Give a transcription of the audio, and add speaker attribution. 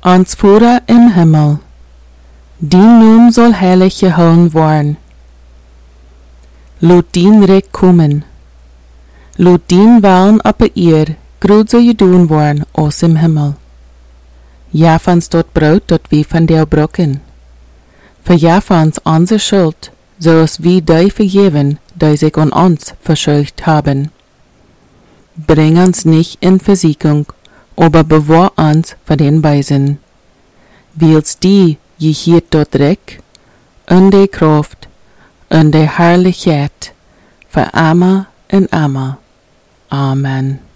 Speaker 1: Ans Vater im Himmel, din Naam soll heilig gehouden worden. Laat din rijk komen. Laat din willen op de eer groot zal gedaan worden als im Himmel. Gaf ons dat brood dat we van jou brokken. Vergaf ons onze schuld, zoals we die vergeven, die zich aan ons verschuldigd haben. Bring uns nicht in Versuchung, aber bewahr uns vor den Bösen. Weils die gehiert dort Reck, und die Kraft, und die Herrlichkeit, für immer und immer. Amen.